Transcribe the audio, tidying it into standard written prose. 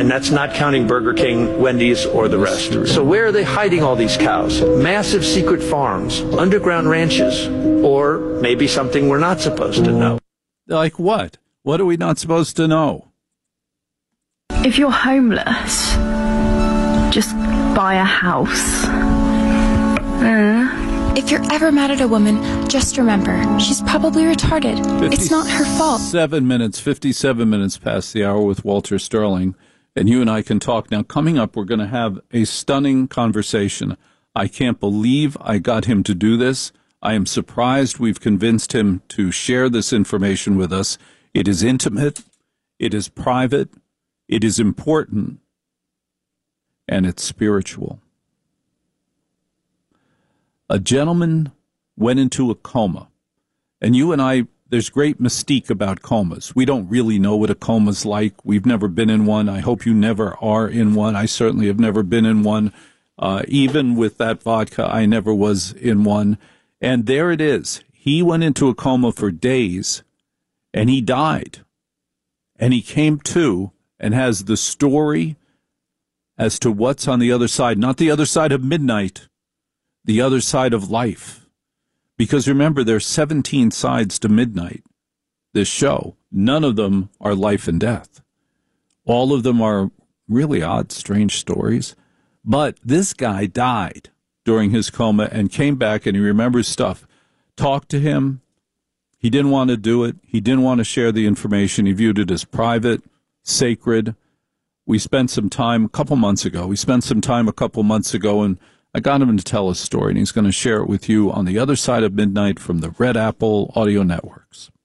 And that's not counting Burger King, Wendy's, or the rest. So where are they hiding all these cows? Massive secret farms, underground ranches, or maybe something we're not supposed to know. Like what? What are we not supposed to know? If you're homeless, just buy a house. If you're ever mad at a woman, just remember, she's probably retarded. It's not her fault. 57 minutes past the hour with Walter Sterling, and you and I can talk. Now, coming up, we're going to have a stunning conversation. I can't believe I got him to do this. I am surprised we've convinced him to share this information with us. It is intimate, it is private, it is important, and it's spiritual. A gentleman went into a coma, and you and I, there's great mystique about comas. We don't really know what a coma's like. We've never been in one. I hope you never are in one. I certainly have never been in one. Even with that vodka, I never was in one. And there it is. He went into a coma for days, and he died. And he came to and has the story as to what's on the other side, not the other side of midnight, the other side of life. Because remember, there's 17 sides to midnight, this show. None of them are life and death. All of them are really odd, strange stories. But this guy died during his coma and came back, and he remembers stuff. Talked to him. He didn't want to do it. He didn't want to share the information. He viewed it as private, sacred. We spent some time a couple months ago, and I got him to tell his story, and he's going to share it with you on the other side of midnight from the Red Apple Audio Networks.